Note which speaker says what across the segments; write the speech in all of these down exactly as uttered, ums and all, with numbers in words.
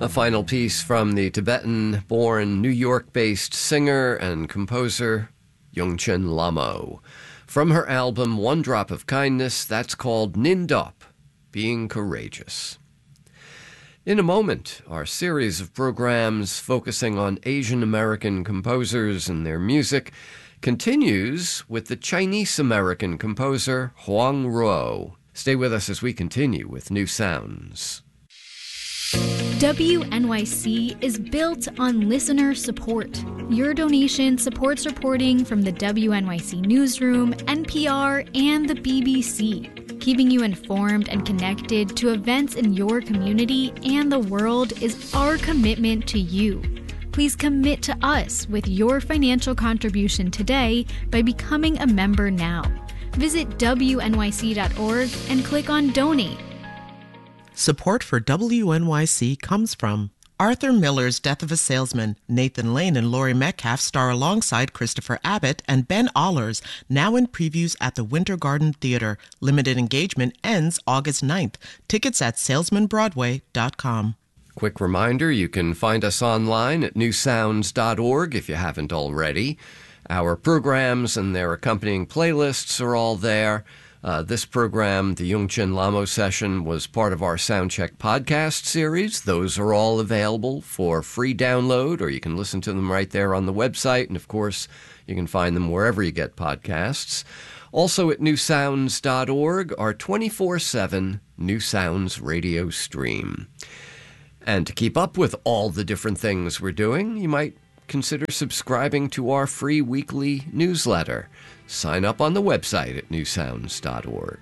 Speaker 1: A final piece from the Tibetan-born, New York-based singer and composer Yongchen Lamo. From her album One Drop of Kindness, that's called Nindop, Being Courageous. In a moment, our series of programs focusing on Asian American composers and their music continues with the Chinese-American composer Huang Ruo. Stay with us as we continue with New Sounds.
Speaker 2: W N Y C is built on listener support. Your donation supports reporting from the W N Y C Newsroom, N P R, and the B B C, keeping you informed and connected to events in your community and the world is our commitment to you. Please commit to us with your financial contribution today by becoming a member now. Visit W N Y C dot org and click on Donate.
Speaker 3: Support for W N Y C comes from Arthur Miller's Death of a Salesman. Nathan Lane and Laurie Metcalf star alongside Christopher Abbott and Ben Allers, now in previews at the Winter Garden Theater. Limited engagement ends August ninth. Tickets at salesman broadway dot com.
Speaker 1: Quick reminder, you can find us online at new sounds dot org if you haven't already. Our programs and their accompanying playlists are all there. Uh, this program, the Yongchen Lamo session, was part of our Soundcheck podcast series. Those are all available for free download, or you can listen to them right there on the website. And, of course, you can find them wherever you get podcasts. Also at new sounds dot org, our twenty-four seven New Sounds radio stream. And to keep up with all the different things we're doing, you might consider subscribing to our free weekly newsletter. Sign up on the website at new sounds dot org.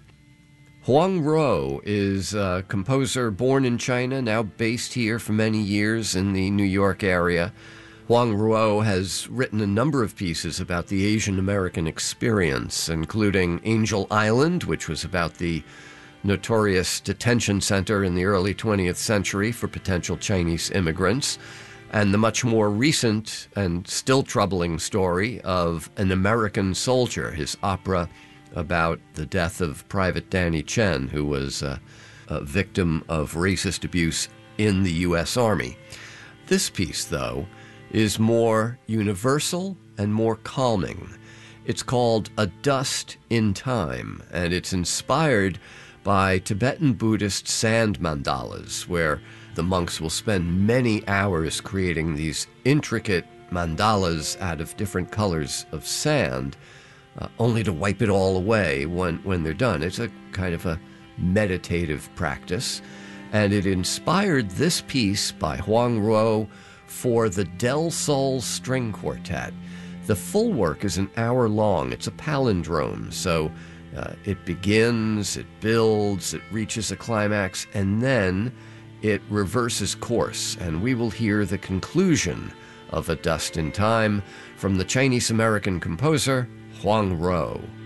Speaker 1: Huang Ruo is a composer born in China, now based here for many years in the New York area. Huang Ruo has written a number of pieces about the Asian American experience, including Angel Island, which was about the notorious detention center in the early twentieth century for potential Chinese immigrants, and the much more recent and still troubling story of An American Soldier, his opera about the death of Private Danny Chen, who was a, a victim of racist abuse in the U S Army. This piece, though, is more universal and more calming. It's called A Dust in Time, and it's inspired by Tibetan Buddhist sand mandalas, where the monks will spend many hours creating these intricate mandalas out of different colors of sand, uh, only to wipe it all away when, when they're done. It's a kind of a meditative practice, and it inspired this piece by Huang Ruo for the Del Sol String Quartet. The full work is an hour long. It's a palindrome, so uh, it begins, it builds, it reaches a climax, and then it reverses course, and we will hear the conclusion of A Dust in Time from the Chinese-American composer Huang Ruo.